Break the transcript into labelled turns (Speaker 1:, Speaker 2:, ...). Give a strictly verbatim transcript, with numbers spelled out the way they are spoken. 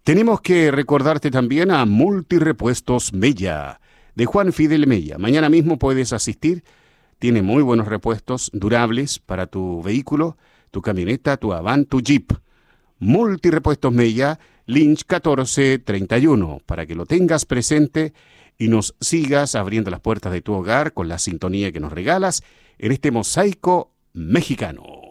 Speaker 1: Tenemos que recordarte también a Multirepuestos Mella, de Juan Fidel Mella. Mañana mismo puedes asistir. Tiene muy buenos repuestos durables para tu vehículo, tu camioneta, tu Avant, tu Jeep. Multirepuestos Mella, Lynch catorce treinta y uno, para que lo tengas presente y nos sigas abriendo las puertas de tu hogar con la sintonía que nos regalas en este mosaico mexicano.